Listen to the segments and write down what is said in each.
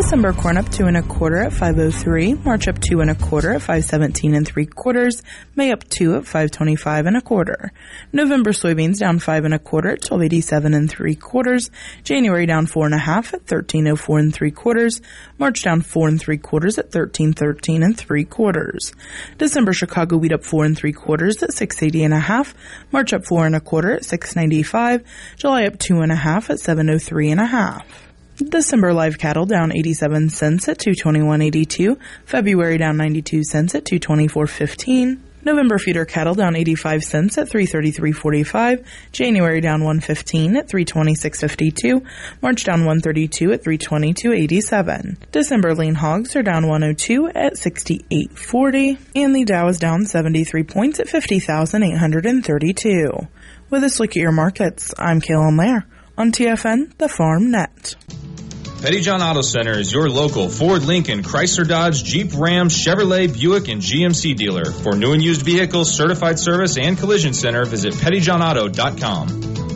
December corn up 2 1/4 at $5.03. March up 2 1/4 at $5.17 3/4. May up 2 at $5.25 1/4. November soybeans down 5 1/4 at $12.87 3/4. January down 4 1/2 at $13.04 3/4. March down 4 3/4 at $13.13 3/4. December Chicago wheat up 4 3/4 at $6.80 1/2. March up 4 1/4 at $6.95. July up 2 1/2 at $7.03 1/2. December live cattle down 87 cents at $221.82. February down 92 cents at $224.15. November feeder cattle down 85 cents at $333.45. January down 115 at $326.52. March down 132 at $322.87. December lean hogs are down 102 at $68.40. And the Dow is down 73 points at 50,832. With this look at your markets, I'm Kaylin Lair on TFN, the Farm Net. Pettyjohn Auto Center is your local Ford, Lincoln, Chrysler, Dodge, Jeep, Ram, Chevrolet, Buick, and GMC dealer. For new and used vehicles, certified service, and collision center, visit pettyjohnauto.com.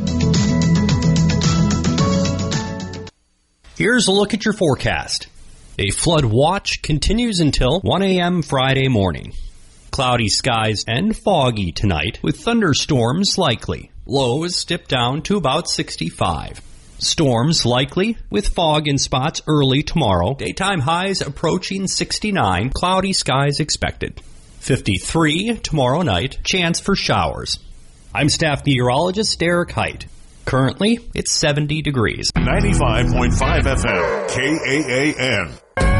Here's a look at your forecast. A flood watch continues until 1 a.m. Friday morning. Cloudy skies and foggy tonight with thunderstorms likely. Lows dip down to about 65. Storms likely with fog in spots early tomorrow. Daytime highs approaching 69. Cloudy skies expected. 53 tomorrow night. Chance for showers. I'm staff meteorologist Derek Height. Currently, it's 70 degrees. 95.5 FM, KAAN.